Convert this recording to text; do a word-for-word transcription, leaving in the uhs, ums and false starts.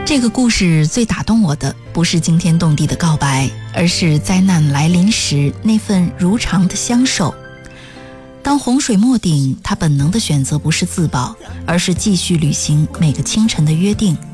这个故事最打动我的不是惊天动地的告白，而是灾难来临时那份如常的相守。当洪水没顶，他本能的选择不是自保，而是继续履行每个清晨的约定。